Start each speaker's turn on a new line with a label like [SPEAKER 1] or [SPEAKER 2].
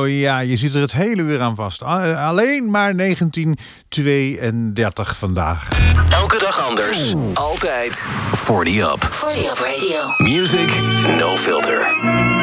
[SPEAKER 1] ja, je zit er het hele uur aan vast. Alleen maar 1932 vandaag.
[SPEAKER 2] Elke dag anders. Altijd 40 Up.
[SPEAKER 3] 40 Up Radio.
[SPEAKER 2] Music no filter.